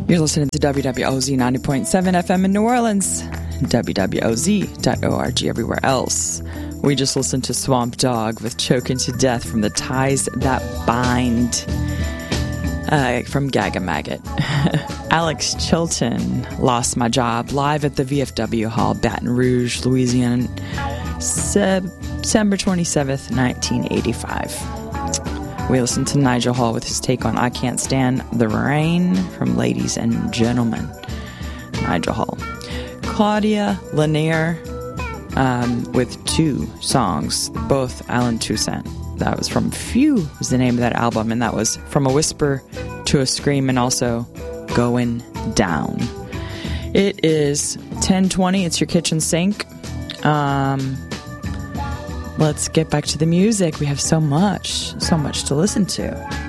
You're listening to WWOZ 90.7 FM in New Orleans, WWOZ.org everywhere else. We just listened to Swamp Dogg with Choking to Death from the Ties That Bind from Gaga Maggot. Alex Chilton, Lost My Job, live at the VFW Hall, Baton Rouge, Louisiana, September 27th, 1985. We listened to Nigel Hall with his take on I Can't Stand the Rain from Ladies and Gentlemen. Nigel Hall. Claudia Lanier with two songs, both Alan Toussaint. That was from Few was the name of that album, and that was From a Whisper to a Scream and also Going Down. It is 10:20. It's your kitchen sink. Let's get back to the music. We have so much to listen to.